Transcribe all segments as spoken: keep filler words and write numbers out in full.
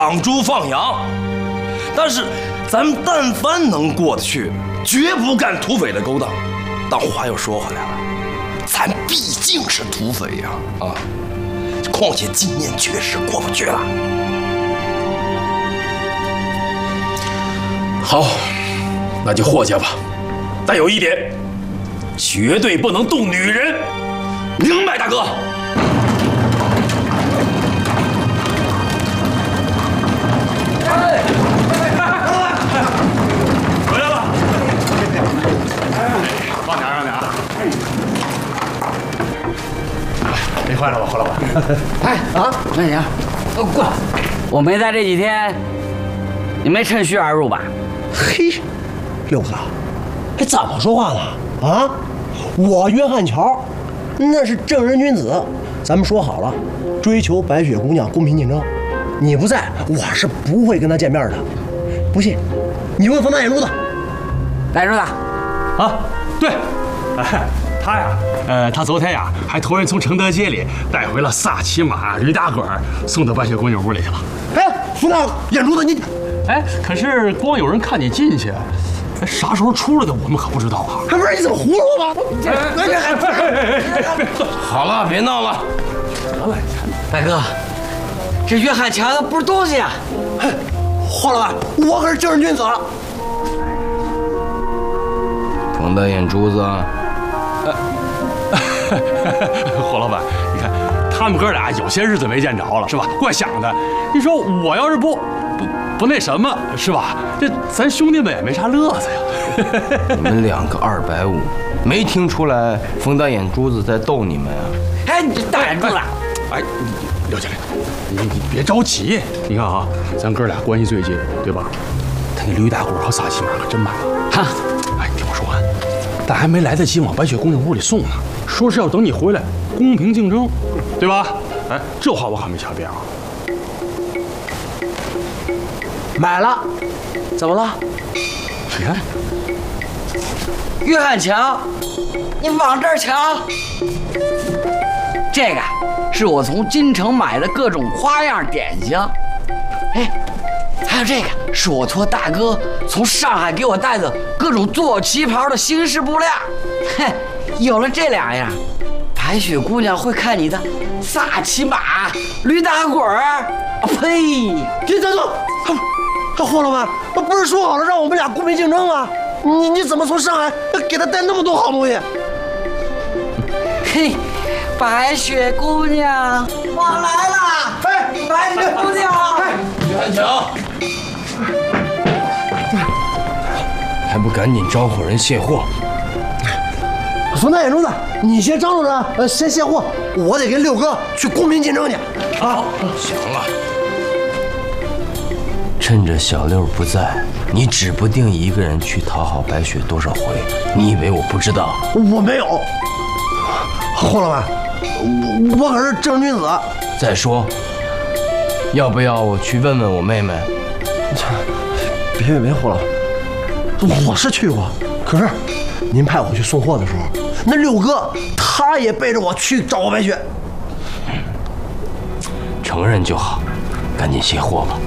养猪放羊，但是咱们但凡能过得去，绝不干土匪的勾当。但话又说回来了，咱毕竟是土匪呀，啊！况且今年确实过不去了。 好，那就霍家吧。但有一点，绝对不能动女人。 明白，大哥。 哎，回来了。慢点，慢点啊！没坏了吧，霍老板？ 哎啊，慢点，过。我没在这几天，你没趁虚而入吧？ 嘿，六哥，还怎么说话呢？啊，我约翰乔，那是正人君子，咱们说好了，追求白雪姑娘公平竞争。你不在，我是不会跟她见面的。不信，你问冯大眼珠子。 大眼珠子， 啊，对，哎，他呀，呃，他昨天呀，还托人从承德街里带回了萨其马、驴打滚，送到白雪姑娘屋里去了。 哎，冯大眼珠子，你， 哎，可是光有人看你进去，啥时候出来的我们可不知道啊。 还不是你怎么胡说吗？ 好了，别闹了。 得了，大哥，这约翰乔他不是东西啊！ 嘿，霍老板，我可是正人君子。 冯大眼珠子， 霍老板，你看他们哥俩有些日子没见着了，是吧？怪想的。你说我要是不不不那什么，是吧？这咱兄弟们也没啥乐子呀。 你们两个二百五，没听出来冯大眼珠子在逗你们啊？ 哎，你这大眼珠子！ 哎，刘经理，你你别着急。你看啊，咱哥俩关系最近，对吧？他那驴打滚和萨其马可真买了。 哈， 哎，你听我说完，但还没来得及往白雪姑娘屋里送呢，说是要等你回来，公平竞争，对吧？哎，这话我可没瞎编啊。 买了，怎么了？ 你看， 约翰乔，你往这儿瞧，这个是我从京城买的各种花样点心。哎，还有这个是我托大哥从上海给我带的各种做旗袍的新式布料。嘿，有了这两样，白雪姑娘会看你的萨其马、驴打滚儿。呸！ 别等等，霍老板，不是说好了让我们俩公平竞争吗？你你怎么从上海给他带那么多好东西？ 嘿，白雪姑娘，我来了！ 哎， 白雪姑娘， 哎， 约翰乔，还不赶紧招呼人卸货？ 冯大眼珠子，你先张罗着，呃，先卸货，我得跟六哥去公平竞争去。啊， 行了，趁着小六不在，你指不定一个人去讨好白雪多少回。你以为我不知道？ 我没有。霍老板，我我可是正君子。 再说，要不要我去问问我妹妹？ 别别别，霍老板，我是去过，可是您派我去送货的时候，那六哥他也背着我去找过白雪。 承认就好，赶紧卸货吧。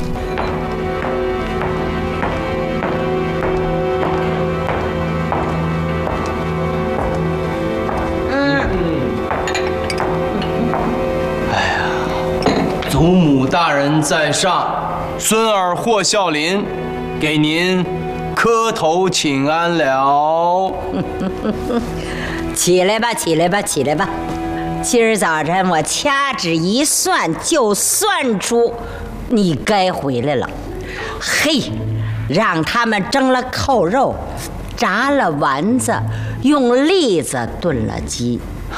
祖母大人在上，孙儿霍孝林给您磕头请安了。 起来吧，起来吧，起来吧！今儿早晨我掐指一算，就算出你该回来了。嘿，让他们蒸了扣肉，炸了丸子，用栗子炖了鸡。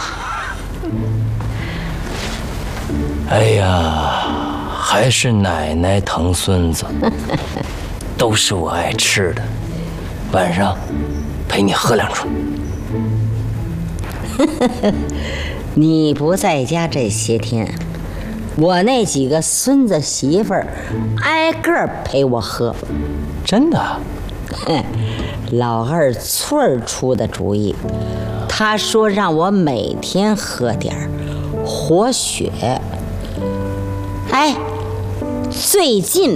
哎呀，还是奶奶疼孙子，都是我爱吃的。晚上陪你喝两盅。 你不在家这些天，我那几个孙子媳妇儿挨个陪我喝。 真的？ 哼，老二翠儿出的主意，他说让我每天喝点儿活血。哎， 最近